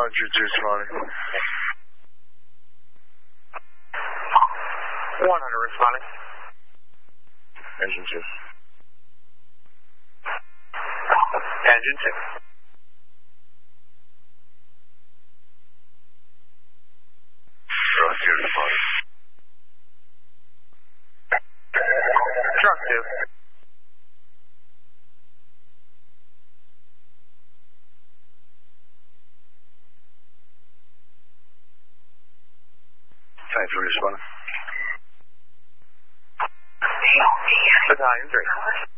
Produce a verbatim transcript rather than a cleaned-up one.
Roger, two responding. one hundred responding. Engine two. Engine two. Truck two responding. Truck two. Tank three responding. Battalion three.